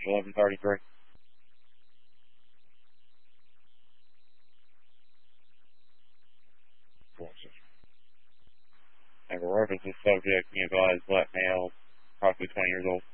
1133. And for reference, this subject, black male, approximately 20 years old.